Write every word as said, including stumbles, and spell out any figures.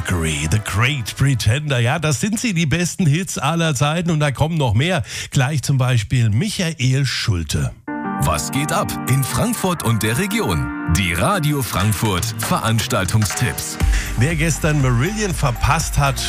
Mercury, The Great Pretender. Ja, das sind sie, die besten Hits aller Zeiten. Und da kommen noch mehr. Gleich zum Beispiel Michael Schulte. Was geht ab in Frankfurt und der Region? Die Radio Frankfurt Veranstaltungstipps. Wer gestern Marillion verpasst hat,